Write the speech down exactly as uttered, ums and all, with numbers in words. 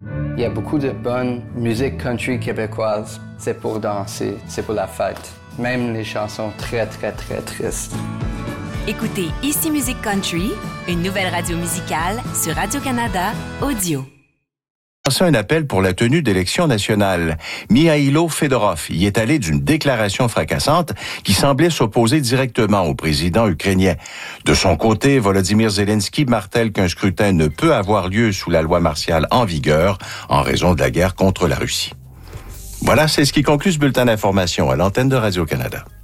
Il y a beaucoup de bonne musique country québécoise. C'est pour danser, c'est pour la fête. Même les chansons très, très, très tristes. Écoutez Ici Musique Country, une nouvelle radio musicale sur Radio-Canada Audio. C'est un appel pour la tenue d'élections nationales. Mihailo Fedorov y est allé d'une déclaration fracassante qui semblait s'opposer directement au président ukrainien. De son côté, Volodymyr Zelensky martèle qu'un scrutin ne peut avoir lieu sous la loi martiale en vigueur en raison de la guerre contre la Russie. Voilà, c'est ce qui conclut ce bulletin d'information à l'antenne de Radio-Canada.